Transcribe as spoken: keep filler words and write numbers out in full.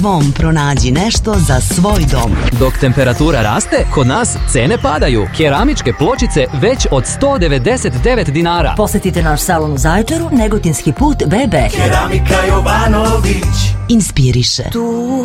Vom pronađi nešto za svoj dom. Dok temperatura raste, kod nas cene padaju. Keramičke pločice već od sto devedeset devet dinara. Posetite naš salon u Zaječaru, Negotinski put B B. Keramika Jovanović Inspiriše. Tu